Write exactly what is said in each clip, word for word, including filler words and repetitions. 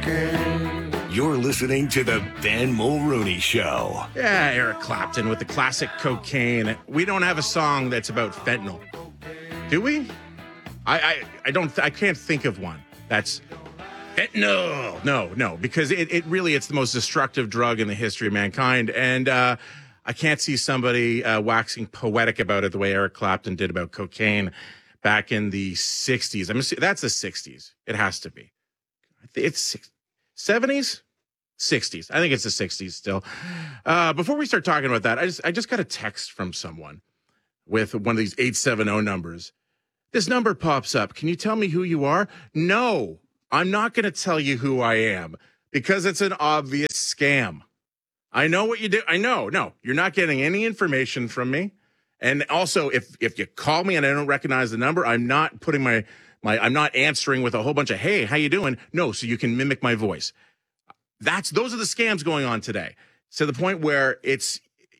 cocaine. You're listening to the Ben Mulrooney Show. Yeah, Eric Clapton with the classic Cocaine. We don't have a song that's about fentanyl, do we? I I, I don't. I can't think of one that's fentanyl. No, no, because it, it really it's the most destructive drug in the history of mankind, and uh, I can't see somebody uh, waxing poetic about it the way Eric Clapton did about cocaine back in the sixties. I mean, that's the sixties. It has to be. It's seventies, sixties. I think it's the sixties still. Uh, before we start talking about that, I just I just got a text from someone with one of these eight seven zero numbers. This number pops up. Can you tell me who you are? No, I'm not going to tell you who I am because it's an obvious scam. I know what you do. I know. No, you're not getting any information from me. And also, if if you call me and I don't recognize the number, I'm not putting my my I'm not answering with a whole bunch of, hey, how you doing? No, so you can mimic my voice. That's those are the scams going on today. To the point where it's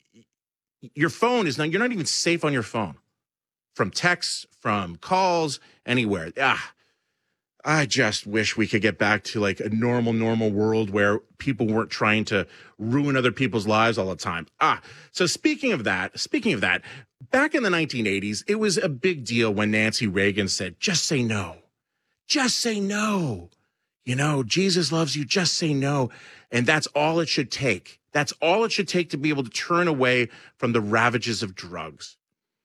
your phone is not you're not even safe on your phone. From texts, from calls, anywhere. Ah, I just wish we could get back to like a normal, normal world where people weren't trying to ruin other people's lives all the time. Ah, so speaking of that, speaking of that, back in the nineteen eighties, it was a big deal when Nancy Reagan said, just say no. Just say no. You know, Jesus loves you. Just say no. And that's all it should take. That's all it should take to be able to turn away from the ravages of drugs.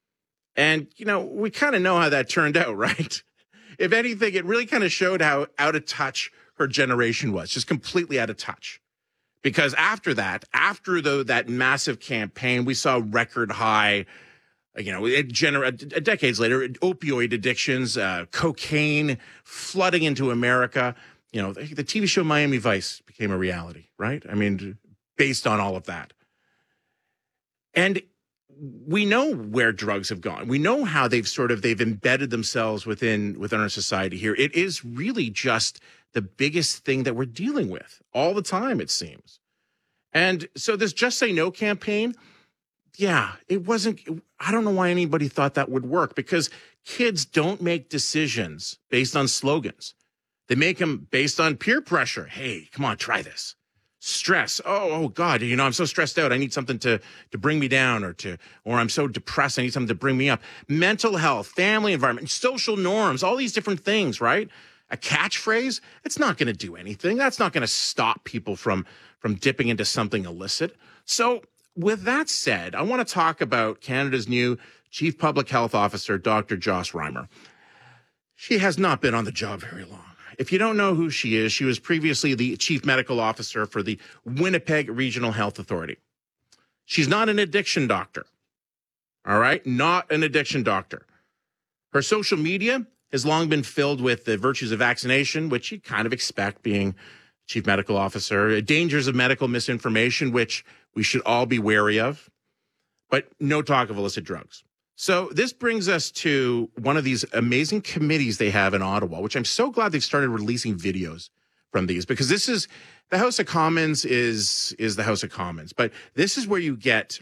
And, you know, we kind of know how that turned out, right? If anything, it really kind of showed how out of touch her generation was, just completely out of touch. Because after that, after the, that massive campaign, we saw record high, you know, it gener- decades later, opioid addictions, uh, cocaine flooding into America. You know, the, the T V show Miami Vice became a reality, right? I mean, based on all of that. And we know where drugs have gone. We know how they've sort of, they've embedded themselves within, within our society here. It is really just the biggest thing that we're dealing with all the time, it seems. And so this Just Say No campaign, yeah, it wasn't, I don't know why anybody thought that would work because kids don't make decisions based on slogans. They make them based on peer pressure. Hey, come on, try this. Stress. Oh, oh God, you know, I'm so stressed out. I need something to, to bring me down or to, or I'm so depressed. I need something to bring me up. Mental health, family environment, social norms, all these different things, right? A catchphrase, it's not going to do anything. That's not going to stop people from, from dipping into something illicit. So with that said, I want to talk about Canada's new Chief Public Health Officer, Doctor Joss Reimer. She has not been on the job very long. If you don't know who she is, she was previously the Chief Medical Officer for the Winnipeg Regional Health Authority. She's not an addiction doctor, all right? Not an addiction doctor. Her social media has long been filled with the virtues of vaccination, which you kind of expect being Chief Medical Officer, dangers of medical misinformation, which we should all be wary of, but no talk of illicit drugs. So this brings us to one of these amazing committees they have in Ottawa, which I'm so glad they've started releasing videos from these because this is the House of Commons is is the House of Commons. But this is where you get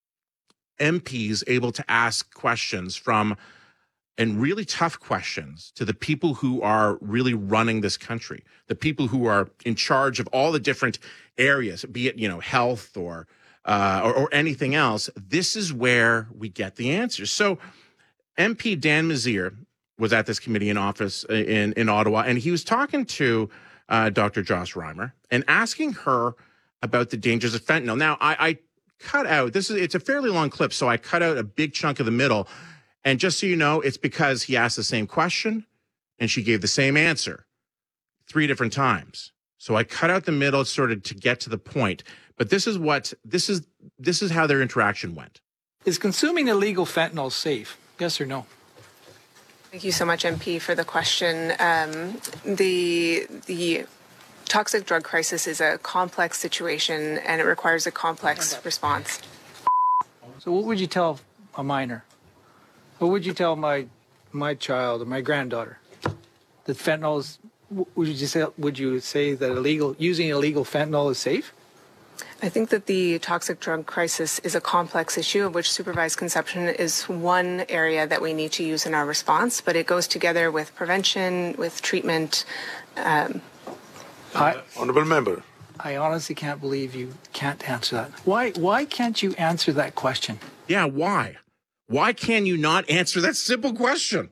M Ps able to ask questions from and really tough questions to the people who are really running this country, the people who are in charge of all the different areas, be it, you know, health or Uh, or, or anything else. This is where we get the answers. So M P Dan Messire was at this committee in office in, in Ottawa, and he was talking to uh, Doctor Joss Reimer and asking her about the dangers of fentanyl. Now, I, I cut out, this is it's a fairly long clip, so I cut out a big chunk of the middle. And just so you know, it's because he asked the same question and she gave the same answer three different times. So I cut out the middle sort of to get to the point. But this is what this is. This is how their interaction went. Is consuming illegal fentanyl safe? Yes or no? Thank you so much, M P, for the question. Um, the the toxic drug crisis is a complex situation, and it requires a complex response. So, what would you tell a minor? What would you tell my my child or my granddaughter? That fentanyl is. Would you say? Would you say that illegal using illegal fentanyl is safe? I think that the toxic drug crisis is a complex issue of which supervised consumption is one area that we need to use in our response, but it goes together with prevention, with treatment. Um, I, Honourable member. I honestly can't believe you can't answer that. Why, why can't you answer that question? Yeah, why? Why can you not answer that simple question?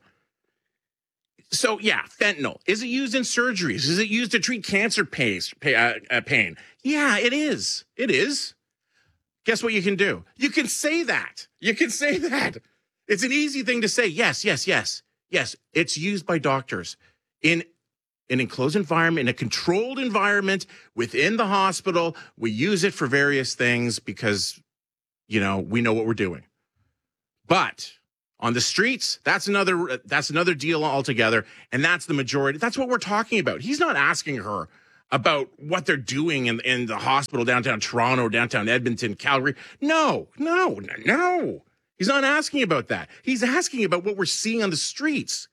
So, yeah, fentanyl. Is it used in surgeries? Is it used to treat cancer pain? Uh, uh, pain? Yeah, it is. It is. Guess what you can do? You can say that. You can say that. It's an easy thing to say. Yes, yes, yes. Yes, it's used by doctors in an enclosed environment, in a controlled environment within the hospital. We use it for various things because, you know, we know what we're doing. But on the streets, that's another that's another deal altogether, and that's the majority. That's what we're talking about. He's not asking her about what they're doing in, in the hospital downtown Toronto, downtown Edmonton, Calgary. No, no, no. He's not asking about that. He's asking about what we're seeing on the streets.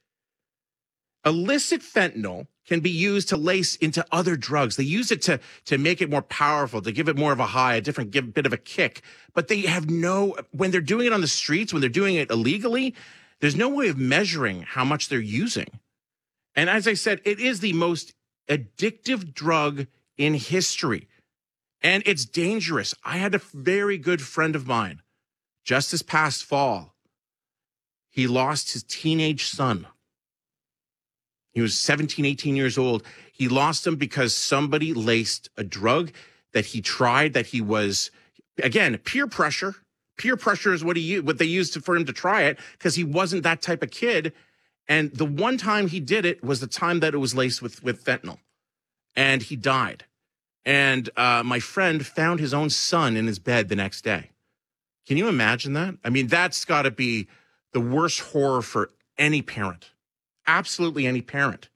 Illicit fentanyl can be used to lace into other drugs. They use it to, to make it more powerful, to give it more of a high, a different give, bit of a kick. But they have no, when they're doing it on the streets, when they're doing it illegally, there's no way of measuring how much they're using. And as I said, it is the most addictive drug in history. And it's dangerous. I had a very good friend of mine, just this past fall. He lost his teenage son. He was seventeen, eighteen years old. He lost him because somebody laced a drug that he tried, that he was, again, peer pressure. Peer pressure is what he what they used to, for him to try it, because he wasn't that type of kid. And the one time he did it was the time that it was laced with, with fentanyl. And he died. And uh, my friend found his own son in his bed the next day. Can you imagine that? I mean, that's got to be the worst horror for any parent. Absolutely any parent.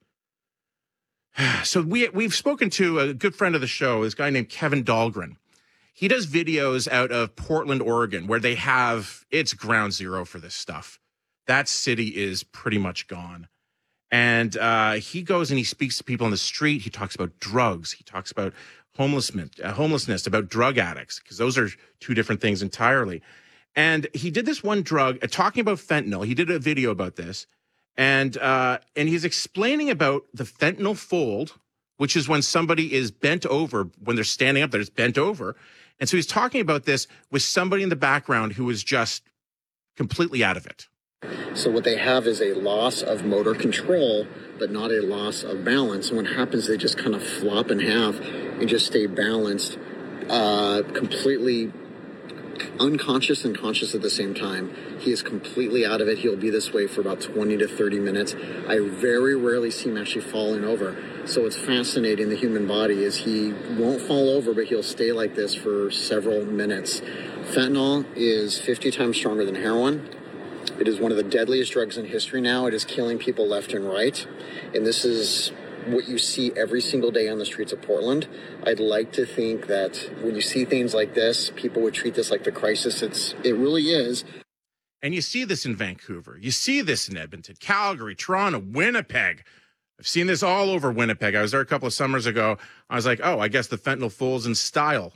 So we, we've spoken to a good friend of the show, this guy named Kevin Dahlgren. He does videos out of Portland, Oregon, where they have, it's ground zero for this stuff. That city is pretty much gone. And uh, he goes and he speaks to people on the street. He talks about drugs. He talks about homelessness, uh, homelessness, about drug addicts, because those are two different things entirely. And he did this one drug, uh, talking about fentanyl. He did a video about this. And uh, and he's explaining about the fentanyl fold, which is when somebody is bent over, when they're standing up, they're just bent over. And so he's talking about this with somebody in the background who is just completely out of it. So what they have is a loss of motor control, but not a loss of balance. And what happens, they just kind of flop in half and just stay balanced, uh, completely unconscious and conscious at the same time. He is completely out of it. He'll be this way for about twenty to thirty minutes. I very rarely see him actually falling over. So it's fascinating, the human body, is he won't fall over, but he'll stay like this for several minutes. Fentanyl is fifty times stronger than heroin. It is one of the deadliest drugs in history now. It is killing people left and right. And this is what you see every single day on the streets of Portland. I'd like to think that when you see things like this, people would treat this like the crisis it's it really is. And you see this in Vancouver. You see this in Edmonton, Calgary, Toronto, Winnipeg. I've seen this all over Winnipeg. I was there a couple of summers ago. I was like, oh, I guess the fentanyl fool's in style.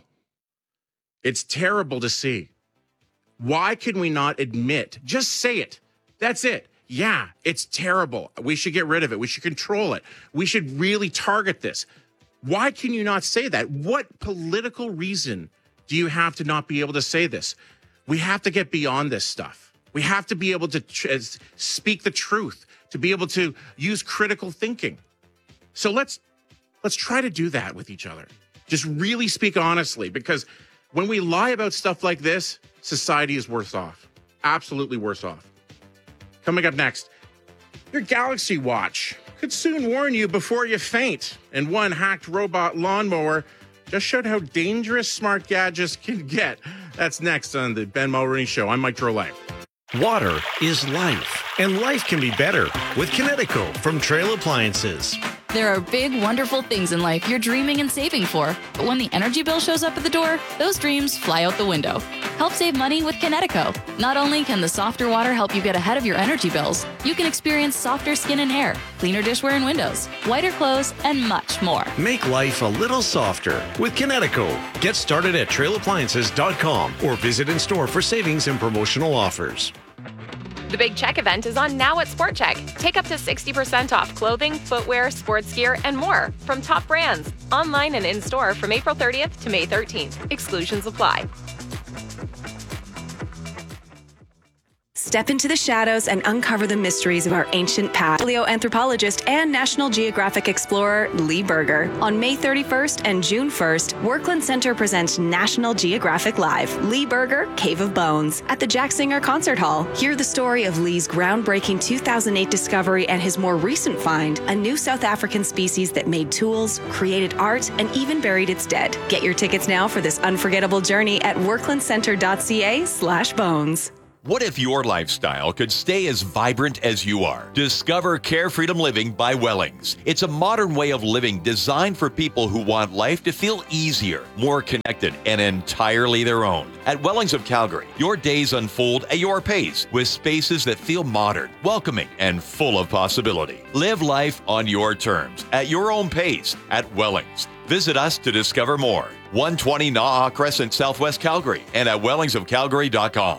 It's terrible to see. Why can we not admit, just say it. That's it. Yeah, it's terrible. We should get rid of it. We should control it. We should really target this. Why can you not say that? What political reason do you have to not be able to say this? We have to get beyond this stuff. We have to be able to tr- speak the truth, to be able to use critical thinking. So let's let's try to do that with each other. Just really speak honestly, because when we lie about stuff like this, society is worse off. Absolutely worse off. Coming up next, your Galaxy Watch could soon warn you before you faint. And one hacked robot lawnmower just showed how dangerous smart gadgets can get. That's next on the Ben Mulroney Show. I'm Mike Drolet. Water is life, and life can be better with Kinetico from Trail Appliances. There are big, wonderful things in life you're dreaming and saving for. But when the energy bill shows up at the door, those dreams fly out the window. Help save money with Kinetico. Not only can the softer water help you get ahead of your energy bills, you can experience softer skin and hair, cleaner dishware and windows, whiter clothes, and much more. Make life a little softer with Kinetico. Get started at trail appliances dot com or visit in store for savings and promotional offers. The Big Check event is on now at Sport Check. Take up to sixty percent off clothing, footwear, sports gear, and more from top brands. Online and in-store from April thirtieth to May thirteenth. Exclusions apply. Step into the shadows and uncover the mysteries of our ancient past. Paleoanthropologist and National Geographic explorer Lee Berger. On May thirty-first and June first, Workland Center presents National Geographic Live, Lee Berger, Cave of Bones, at the Jack Singer Concert Hall. Hear the story of Lee's groundbreaking two thousand eight discovery and his more recent find, a new South African species that made tools, created art, and even buried its dead. Get your tickets now for this unforgettable journey at worklandcenter.ca slash bones. What if your lifestyle could stay as vibrant as you are? Discover Care Freedom Living by Wellings. It's a modern way of living designed for people who want life to feel easier, more connected, and entirely their own. At Wellings of Calgary, your days unfold at your pace with spaces that feel modern, welcoming, and full of possibility. Live life on your terms, at your own pace, at Wellings. Visit us to discover more. one twenty Naha Crescent, Southwest Calgary, and at wellings of calgary dot com.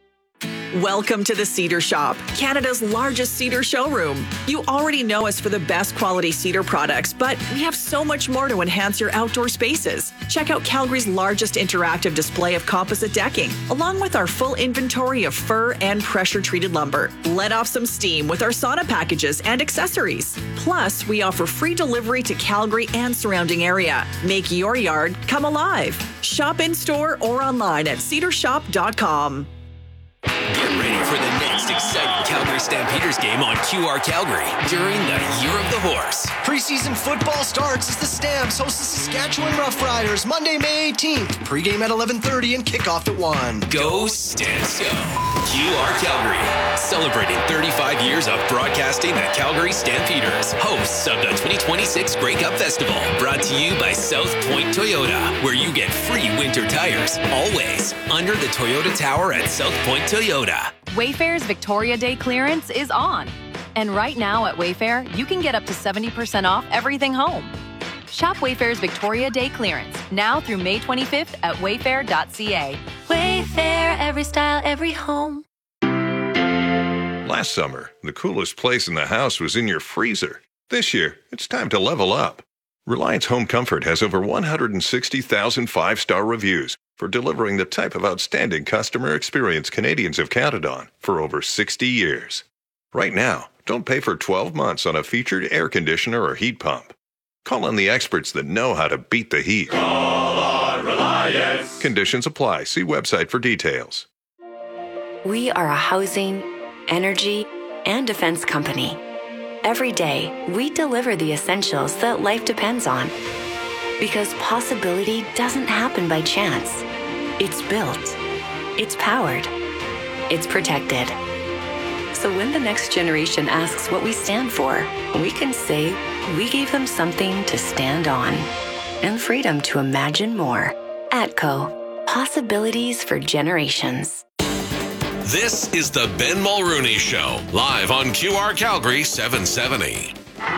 Welcome to the Cedar Shop, Canada's largest cedar showroom. You already know us for the best quality cedar products, but we have so much more to enhance your outdoor spaces. Check out Calgary's largest interactive display of composite decking, along with our full inventory of fir and pressure-treated lumber. Let off some steam with our sauna packages and accessories. Plus, we offer free delivery to Calgary and surrounding area. Make your yard come alive. Shop in-store or online at cedar shop dot com. Get ready for the next exciting Calgary Stampeders game on Q R Calgary during the Year of the Horse. Preseason football starts as the Stamps host the Saskatchewan Roughriders Monday, May eighteenth. Pre-game at eleven thirty and kickoff at one. Go Stamps go! Q R Calgary, celebrating thirty-five years of broadcasting the Calgary Stampeders, hosts of the twenty twenty-six Grey Cup Festival, brought to you by South Point Toyota, where you get free winter tires, always under the Toyota Tower at South Point Toyota. Wayfair's Victoria Day clearance is on. And right now at Wayfair, you can get up to seventy percent off everything home. Shop Wayfair's Victoria Day clearance now through May twenty-fifth at wayfair dot c a. Wayfair, every style, every home. Last summer, the coolest place in the house was in your freezer. This year, it's time to level up. Reliance Home Comfort has over one hundred sixty thousand five-star reviews for delivering the type of outstanding customer experience Canadians have counted on for over sixty years. Right now, don't pay for twelve months on a featured air conditioner or heat pump. Call on the experts that know how to beat the heat. Call on Reliance. Conditions apply. See website for details. We are a housing, energy, and defense company. Every day, we deliver the essentials that life depends on. Because possibility doesn't happen by chance. It's built. It's powered. It's protected. So when the next generation asks what we stand for, we can say we gave them something to stand on and freedom to imagine more. ATCO. Possibilities for generations. This is the Ben Mulrooney Show, live on Q R Calgary seven seventy.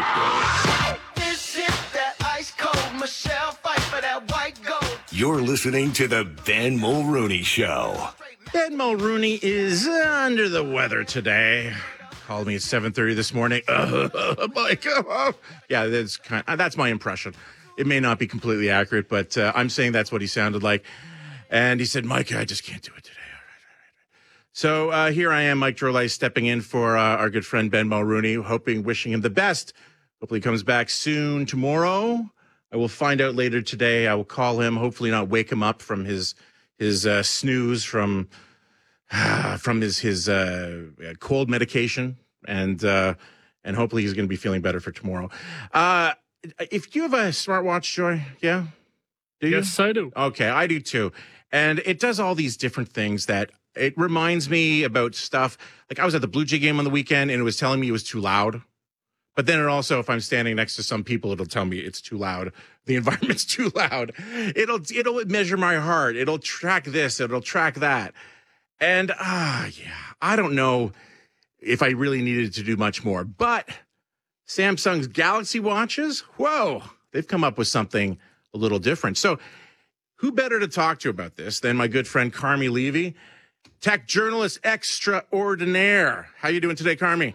You're listening to the Ben Mulrooney Show. Ben Mulrooney is under the weather today. Called me at seven thirty this morning. Uh, Mike, uh, yeah, that's kind of, that's my impression. It may not be completely accurate, but uh, I'm saying that's what he sounded like. And he said, Mike, I just can't do it today. So uh, here I am, Mike Drolet, stepping in for uh, our good friend Ben Mulrooney, hoping, wishing him the best. Hopefully he comes back soon tomorrow. I will find out later today. I will call him, hopefully not wake him up from his his uh, snooze from uh, from his his uh, cold medication, and uh, and hopefully he's going to be feeling better for tomorrow. Uh, if you have a smartwatch, Joy, yeah, do you? Yes, I do. Okay, I do too, and it does all these different things that. It reminds me about stuff, like I was at the Blue Jay game on the weekend and it was telling me it was too loud. But then it also, if I'm standing next to some people, it'll tell me it's too loud. The environment's too loud. It'll it'll measure my heart. It'll track this. It'll track that. And, ah, uh, yeah, I don't know if I really needed to do much more. But Samsung's Galaxy watches, whoa, they've come up with something a little different. So who better to talk to about this than my good friend Carmi Levy? tech journalist extraordinaire. How you doing today, Carmi?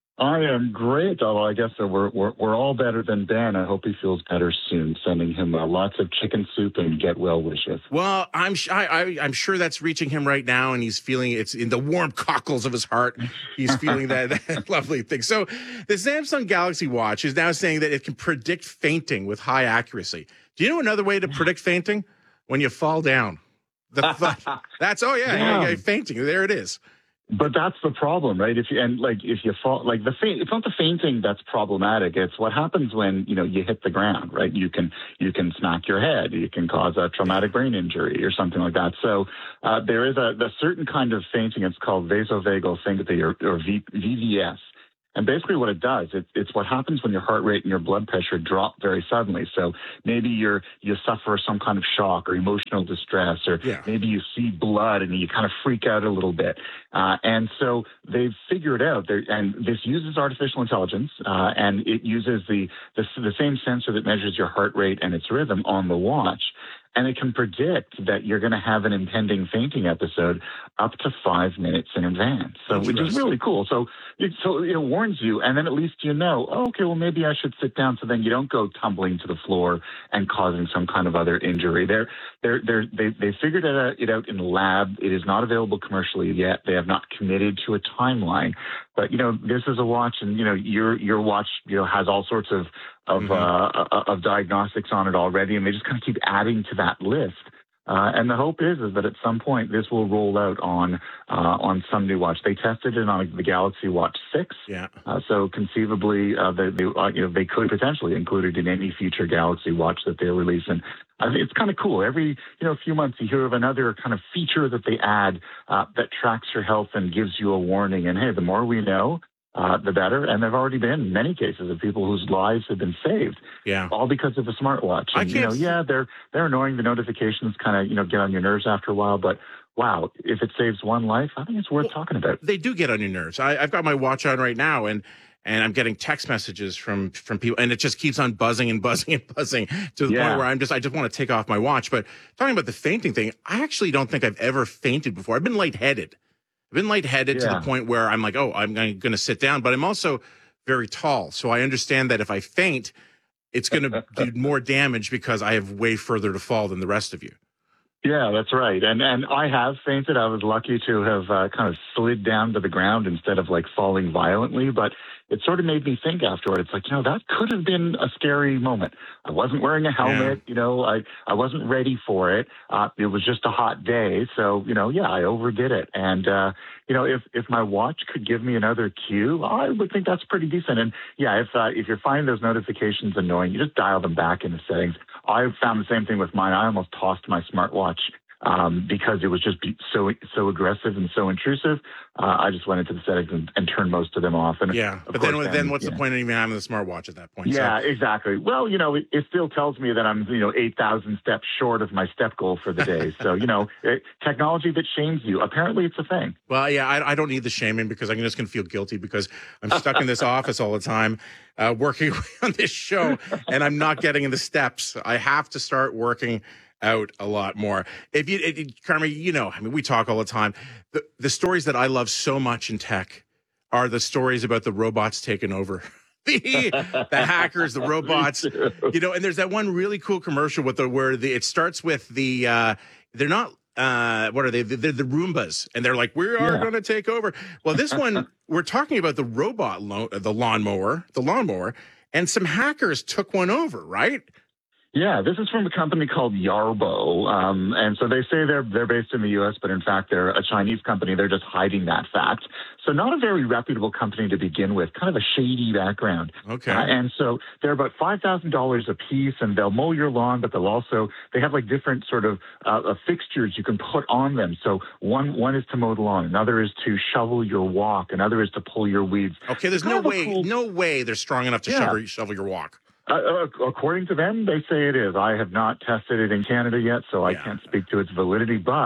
I am great, although I guess we're, we're we're all better than Ben. I hope he feels better soon. Sending him uh, lots of chicken soup and get well wishes. Well, I'm sh- I, I, I'm sure that's reaching him right now, and he's feeling it's in the warm cockles of his heart. He's feeling that, that lovely thing. So the Samsung Galaxy Watch is now saying that it can predict fainting with high accuracy. Do you know another way to predict fainting? When you fall down. The, the, that's, oh, yeah, yeah. yeah, yeah, fainting. There it is. But that's the problem, right? If you and like if you fall, like the faint, it's not the fainting that's problematic. It's what happens when you know you hit the ground, right? You can you can smack your head, you can cause a traumatic brain injury or something like that. So uh, there is a, a certain kind of fainting. It's called vasovagal syncope or, or v, V V S. And basically what it does, it, it's what happens when your heart rate and your blood pressure drop very suddenly. So maybe you're, you suffer some kind of shock or emotional distress, or yeah. maybe you see blood and you kind of freak out a little bit. Uh, and so they've figured out, and this uses artificial intelligence, uh, and it uses the, the the same sensor that measures your heart rate and its rhythm on the watch. And it can predict that you're going to have an impending fainting episode up to five minutes in advance. So, which is really cool. So, it, so it warns you, and then at least you know, oh, okay, well, maybe I should sit down, so then you don't go tumbling to the floor and causing some kind of other injury. They're, they're, they're, they they figured it out, it out in the lab. It is not available commercially yet. They have not committed to a timeline. But, you know, this is a watch, and, you know, your your watch, you know, has all sorts of of mm-hmm. uh, of diagnostics on it already, and they just kind of keep adding to that list. Uh, and the hope is is that at some point this will roll out on uh, on some new watch. They tested it on the Galaxy Watch six, yeah. Uh, so conceivably uh, they they, uh, you know, they could potentially include it in any future Galaxy Watch that they're releasing. I think it's kind of cool. Every you know few months you hear of another kind of feature that they add uh, that tracks your health and gives you a warning. And hey, the more we know, Uh, the better. And there have already been many cases of people whose lives have been saved, yeah, all because of a smartwatch. And, you know, yeah, they're they're annoying. The notifications kind of you know get on your nerves after a while, but wow, if it saves one life, I think it's worth well, talking about. They do get on your nerves. I, I've got my watch on right now, and and I'm getting text messages from from people, and it just keeps on buzzing and buzzing and buzzing to the yeah. point where I'm just I just want to take off my watch. But talking about the fainting thing, I actually don't think I've ever fainted before. I've been lightheaded. I've been lightheaded yeah. to the point where I'm like, oh, I'm going to sit down. But I'm also very tall. So I understand that if I faint, it's going to do more damage because I have way further to fall than the rest of you. Yeah, that's right. And and I have fainted. I was lucky to have uh, kind of slid down to the ground instead of like falling violently. But it sort of made me think afterward. It's like, you know, that could have been a scary moment. I wasn't wearing a helmet. Yeah. You know, I, I wasn't ready for it. Uh, it was just a hot day. So, you know, yeah, I overdid it. And, uh, you know, if, if my watch could give me another cue, I would think that's pretty decent. And yeah, if, uh, if you're finding those notifications annoying, you just dial them back in the settings. I found the same thing with mine. I almost tossed my smartwatch um, because it was just so so aggressive and so intrusive. Uh, I just went into the settings and, and turned most of them off. And yeah, but then, then, then what's yeah. the point of even having the smartwatch at that point? Yeah, so. exactly. Well, you know, it, it still tells me that I'm, you know, eight thousand steps short of my step goal for the day. So, you know, it, technology that shames you, apparently it's a thing. Well, yeah, I, I don't need the shaming because I'm just going to feel guilty because I'm stuck in this office all the time uh, working on this show and I'm not getting in the steps. I have to start working out a lot more. If you, it, it, Carmi, you know, I mean, we talk all the time. The, the stories that I love so much in tech are the stories about the robots taking over. the, the hackers, the robots, you know, and there's that one really cool commercial with the, where the, it starts with the, uh, they're not, uh, what are they? They're the Roombas. And they're like, we are yeah. going to take over. Well, this one, we're talking about the robot, lo- the lawnmower, the lawnmower, and some hackers took one over, right? Yeah, this is from a company called Yarbo. Um, and so they say they're they're based in the U S, but in fact, they're a Chinese company. They're just hiding that fact. So not a very reputable company to begin with, kind of a shady background. Okay. Uh, and so they're about five thousand dollars a piece, and they'll mow your lawn, but they'll also, they have like different sort of uh, uh, fixtures you can put on them. So one one is to mow the lawn, another is to shovel your walk, another is to pull your weeds. Okay, there's no way, cool... no way they're strong enough to yeah. shovel, shovel your walk. Uh, according to them, they say it is. I have not tested it in Canada yet, so I yeah. can't speak to its validity. But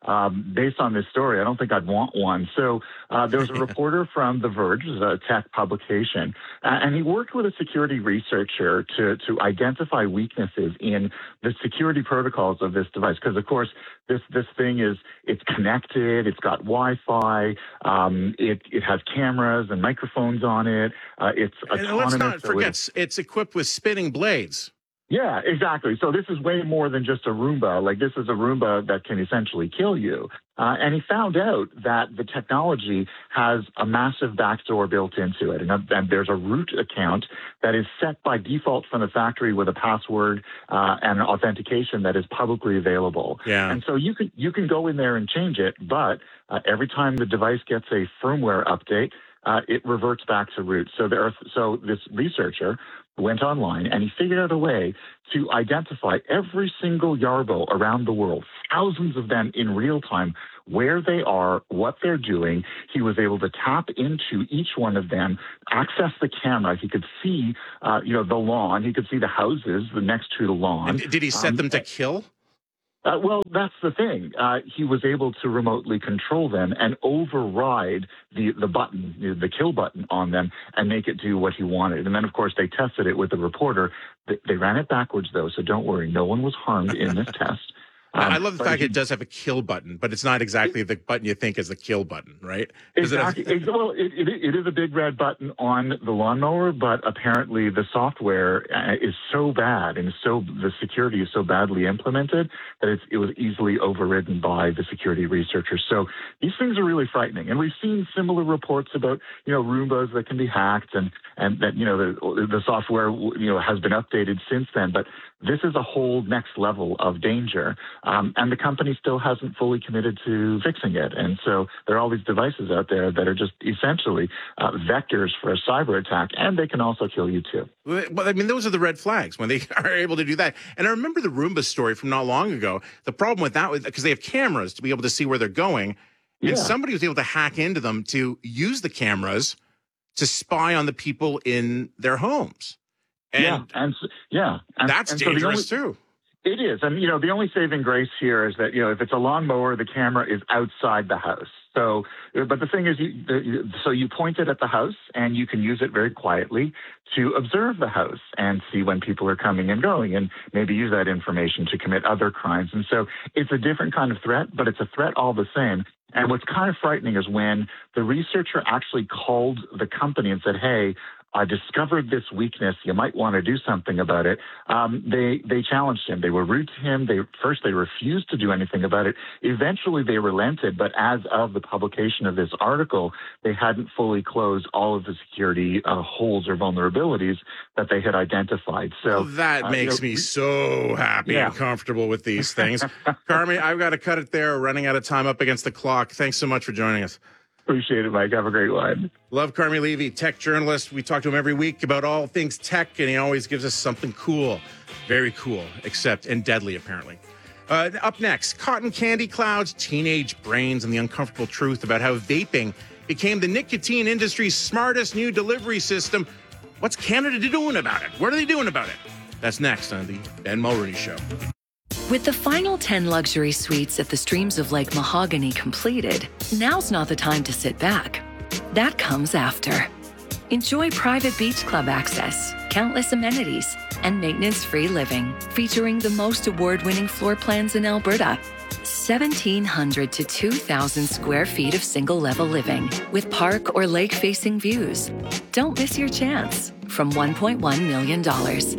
um, based on this story, I don't think I'd want one. So uh, there was a reporter from The Verge, a tech publication, uh, and he worked with a security researcher to, to identify weaknesses in the security protocols of this device. Because, of course, this, this thing is, it's connected, it's got Wi-Fi, um, it, it has cameras and microphones on it, uh, it's autonomous. And let's not so forget, it's, it's equipped with spinning blades. Yeah, exactly. So this is way more than just a Roomba. Like, this is a Roomba that can essentially kill you. Uh, and he found out that the technology has a massive backdoor built into it. And, and there's a root account that is set by default from the factory with a password uh, and authentication that is publicly available. Yeah. And so you can, you can go in there and change it, but uh, every time the device gets a firmware update, uh, it reverts back to root. So there are, so this researcher went online and he figured out a way to identify every single Yarbo around the world, thousands of them in real time, where they are, what they're doing. He was able to tap into each one of them, access the camera. He could see, uh, you know, the lawn. He could see the houses the next to the lawn. And did he set um, them to kill? Uh, well, that's the thing. Uh, he was able to remotely control them and override the, the button, the kill button on them, and make it do what he wanted. And then, of course, they tested it with the reporter. They, they ran it backwards, though, so don't worry. No one was harmed in this test. Um, I love the fact he, it does have a kill button, but it's not exactly the button you think is the kill button, right? Exactly. It have... well, it, it, it is a big red button on the lawnmower, but apparently the software is so bad and so the security is so badly implemented that it's, it was easily overridden by the security researchers. So these things are really frightening, and we've seen similar reports about you know Roombas that can be hacked, and and that you know the the software you know has been updated since then, but this is a whole next level of danger. Um, and the company still hasn't fully committed to fixing it. And so there are all these devices out there that are just essentially uh, vectors for a cyber attack, and they can also kill you too. Well, I mean, those are the red flags when they are able to do that. And I remember the Roomba story from not long ago. The problem with that was because they have cameras to be able to see where they're going. And Yeah. somebody was able to hack into them to use the cameras to spy on the people in their homes. And yeah, and so, yeah, and, that's and so the dangerous only- too. It is. And, you know, the only saving grace here is that, you know, if it's a lawnmower, the camera is outside the house. So, but the thing is, you, the, so you point it at the house and you can use it very quietly to observe the house and see when people are coming and going and maybe use that information to commit other crimes. And so it's a different kind of threat, but it's a threat all the same. And what's kind of frightening is when the researcher actually called the company and said, hey, I discovered this weakness. You might want to do something about it. Um, they they challenged him. They were rude to him. They first they refused to do anything about it. Eventually they relented. But as of the publication of this article, they hadn't fully closed all of the security uh, holes or vulnerabilities that they had identified. So Well, that uh, makes you know, me so happy yeah. and comfortable with these things. Carmi, I've got to cut it there. We're running out of time, up against the clock. Thanks so much for joining us. Appreciate it, Mike. Have a great one. Love Carmi Levy, tech journalist. We talk to him every week about all things tech, and he always gives us something cool. Very cool, except and deadly, apparently. Uh, up next, cotton candy clouds, teenage brains, and the uncomfortable truth about how vaping became the nicotine industry's smartest new delivery system. What's Canada doing about it? What are they doing about it? That's next on the Ben Mulroney Show. With the final ten luxury suites at the Streams of Lake Mahogany completed, now's not the time to sit back. That comes after. Enjoy private beach club access, countless amenities, and maintenance-free living, featuring the most award-winning floor plans in Alberta. seventeen hundred to two thousand square feet of single-level living with park or lake-facing views. Don't miss your chance. From one point one million dollars.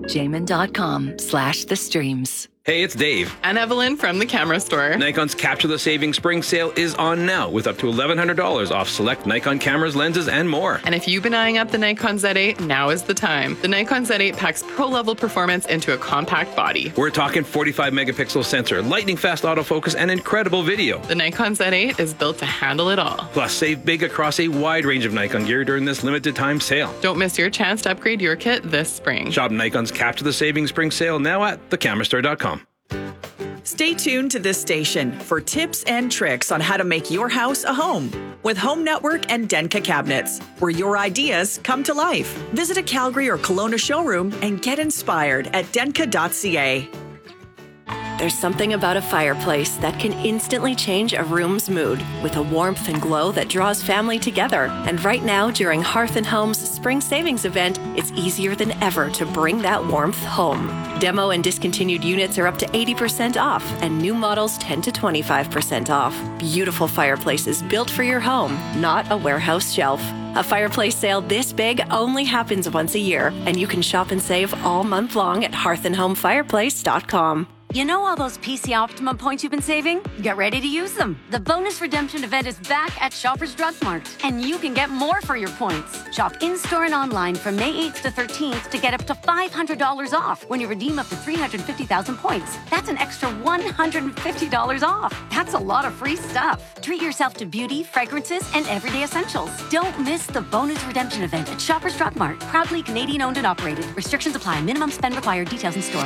Jamin.com slash the streams. Hey, it's Dave. And Evelyn from the camera store. Nikon's Capture the Savings Spring Sale is on now with up to eleven hundred dollars off select Nikon cameras, lenses, and more. And if you've been eyeing up the Nikon Z eight, now is the time. The Nikon Z eight packs pro-level performance into a compact body. We're talking forty-five megapixel sensor, lightning fast autofocus, and incredible video. The Nikon Z eight is built to handle it all. Plus, save big across a wide range of Nikon gear during this limited time sale. Don't miss your chance to upgrade your kit this spring. Shop Nikon's Capture the Savings Spring Sale now at the camera store dot com. Stay tuned to this station for tips and tricks on how to make your house a home with Home Network and Denka Cabinets, where your ideas come to life. Visit a Calgary or Kelowna showroom and get inspired at denka dot c a. There's something about a fireplace that can instantly change a room's mood with a warmth and glow that draws family together. And right now, during Hearth and Home's Spring Savings event, it's easier than ever to bring that warmth home. Demo and discontinued units are up to eighty percent off, and new models ten to twenty-five percent off. Beautiful fireplaces built for your home, not a warehouse shelf. A fireplace sale this big only happens once a year, and you can shop and save all month long at hearth and home fireplace dot com. You know all those P C Optimum points you've been saving? Get ready to use them. The bonus redemption event is back at Shoppers Drug Mart, and you can get more for your points. Shop in-store and online from May eighth to thirteenth to get up to five hundred dollars off when you redeem up to three hundred fifty thousand points. That's an extra one hundred fifty dollars off. That's a lot of free stuff. Treat yourself to beauty, fragrances, and everyday essentials. Don't miss the bonus redemption event at Shoppers Drug Mart. Proudly Canadian owned and operated. Restrictions apply. Minimum spend required. Details in store.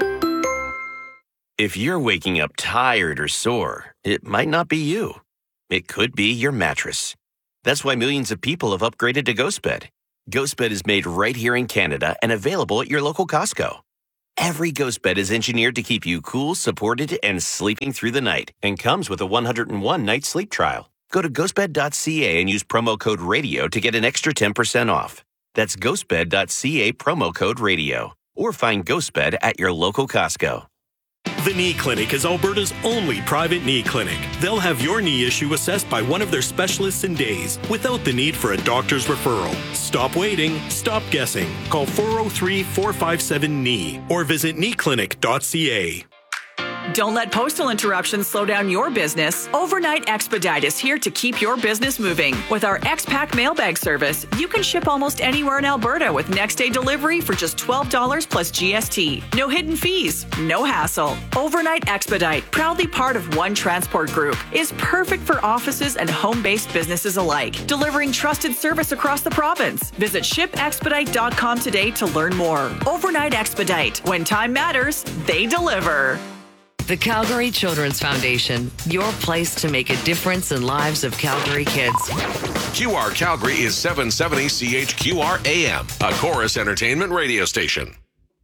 If you're waking up tired or sore, it might not be you. It could be your mattress. That's why millions of people have upgraded to GhostBed. GhostBed is made right here in Canada and available at your local Costco. Every GhostBed is engineered to keep you cool, supported, and sleeping through the night, and comes with a one hundred one night sleep trial. Go to ghostbed dot c a and use promo code RADIO to get an extra ten percent off. That's ghostbed dot c a promo code RADIO. Or find GhostBed at your local Costco. The Knee Clinic is Alberta's only private knee clinic. They'll have your knee issue assessed by one of their specialists in days without the need for a doctor's referral. Stop waiting. Stop guessing. Call four oh three, four five seven, K N E E or visit knee clinic dot c a. Don't let postal interruptions slow down your business. Overnight Expedite is here to keep your business moving. With our X-Pack mailbag service, you can ship almost anywhere in Alberta with next day delivery for just twelve dollars plus G S T. No hidden fees, no hassle. Overnight Expedite, proudly part of One Transport Group, is perfect for offices and home-based businesses alike, delivering trusted service across the province. Visit ship expedite dot com today to learn more. Overnight Expedite. When time matters, they deliver. The Calgary Children's Foundation, your place to make a difference in lives of Calgary kids. Q R Calgary is seven seventy C H Q R A M, a Chorus Entertainment radio station.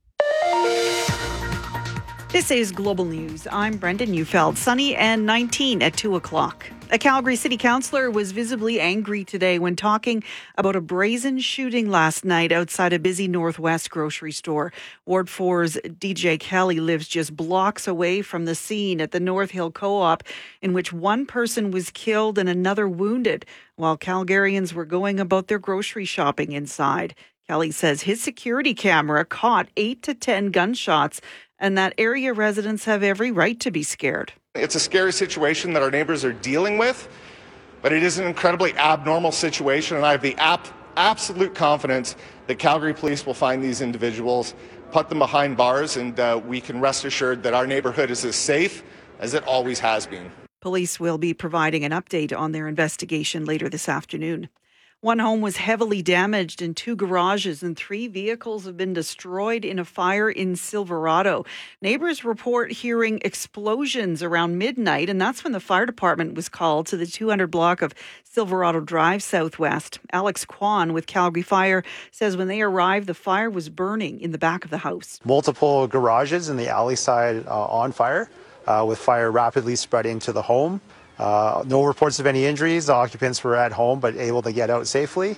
This is Global News. I'm Brendan Neufeld. Sunny and nineteen at two o'clock. A Calgary City Councillor was visibly angry today when talking about a brazen shooting last night outside a busy Northwest grocery store. Ward four's D J Kelly lives just blocks away from the scene at the North Hill Co-op, in which one person was killed and another wounded, while Calgarians were going about their grocery shopping inside. Kelly says his security camera caught eight to ten gunshots, and that area residents have every right to be scared. It's a scary situation that our neighbors are dealing with, but it is an incredibly abnormal situation, and I have the ap- absolute confidence that Calgary Police will find these individuals, put them behind bars, and uh, we can rest assured that our neighborhood is as safe as it always has been. Police will be providing an update on their investigation later this afternoon. One home was heavily damaged and two garages and three vehicles have been destroyed in a fire in Silverado. Neighbors report hearing explosions around midnight, and that's when the fire department was called to the two hundred block of Silverado Drive Southwest. Alex Kwan with Calgary Fire says when they arrived, the fire was burning in the back of the house. Multiple garages in the alley side uh, on fire, uh, with fire rapidly spreading to the home. Uh, no reports of any injuries. The occupants were at home but able to get out safely.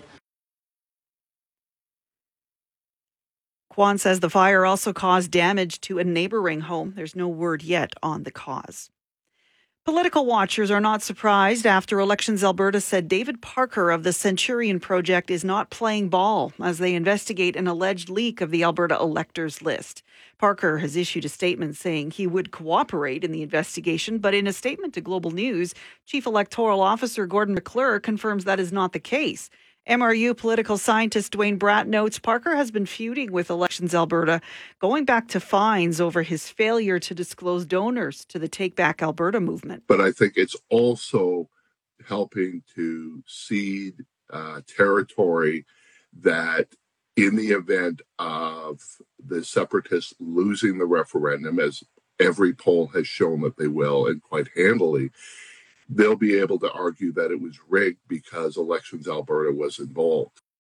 Kwan says the fire also caused damage to a neighboring home. There's no word yet on the cause. Political watchers are not surprised after Elections Alberta said David Parker of the Centurion Project is not playing ball as they investigate an alleged leak of the Alberta electors list. Parker has issued a statement saying he would cooperate in the investigation, but in a statement to Global News, Chief Electoral Officer Gordon McClure confirms that is not the case. M R U political scientist Dwayne Bratt notes Parker has been feuding with Elections Alberta, going back to fines over his failure to disclose donors to the Take Back Alberta movement. But I think it's also helping to seed uh, territory that in the event of the separatists losing the referendum, as every poll has shown that they will, and quite handily, they'll be able to argue that it was rigged because Elections Alberta was involved.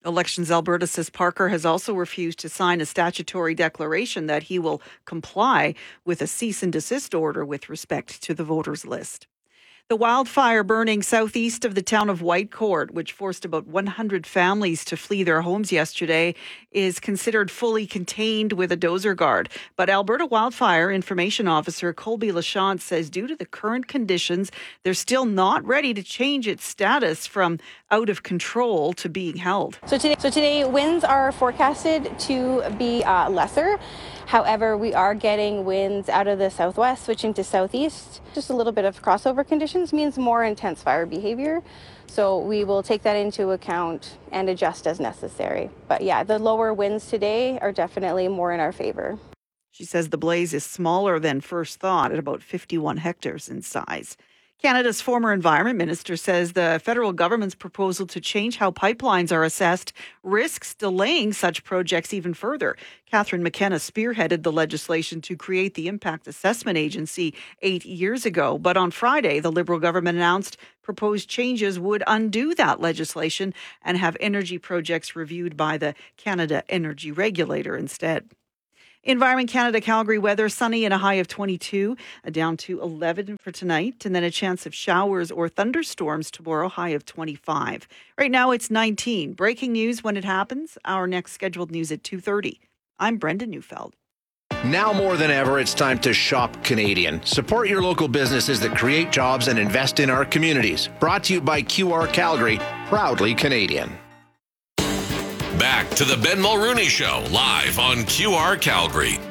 Elections Alberta says Parker has also refused to sign a statutory declaration that he will comply with a cease and desist order with respect to the voters list. The wildfire burning southeast of the town of Whitecourt, which forced about one hundred families to flee their homes yesterday, is considered fully contained with a dozer guard. But Alberta Wildfire Information Officer Colby Lachance says due to the current conditions, they're still not ready to change its status from out of control to being held. So today, so today winds are forecasted to be uh, lesser. However, we are getting winds out of the southwest, switching to southeast. Just a little bit of crossover conditions means more intense fire behavior. So we will take that into account and adjust as necessary. But yeah, the lower winds today are definitely more in our favor. She says the blaze is smaller than first thought at about fifty-one hectares in size. Canada's former Environment Minister says the federal government's proposal to change how pipelines are assessed risks delaying such projects even further. Catherine McKenna spearheaded the legislation to create the Impact Assessment Agency eight years ago. But on Friday, the Liberal government announced proposed changes would undo that legislation and have energy projects reviewed by the Canada Energy Regulator instead. Environment Canada Calgary weather, sunny and a high of twenty-two, down to eleven for tonight, and then a chance of showers or thunderstorms tomorrow, high of twenty-five. Right now it's nineteen. Breaking news when it happens. Our next scheduled news at two thirty. I'm Brenda Neufeld. Now more than ever, it's time to shop Canadian. Support your local businesses that create jobs and invest in our communities. Brought to you by Q R Calgary, proudly Canadian. Back to the Ben Mulrooney Show, live on Q R Calgary.